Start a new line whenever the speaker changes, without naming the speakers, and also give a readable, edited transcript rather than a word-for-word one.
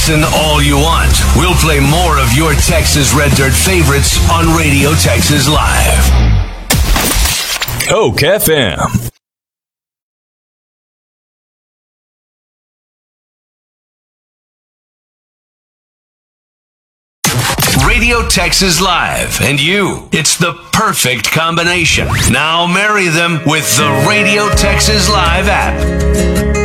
Listen all you want. We'll play more of your Texas Red Dirt favorites on Radio Texas Live. Coke FM. Radio Texas Live and you. It's the perfect combination. Now marry them with the Radio Texas Live app.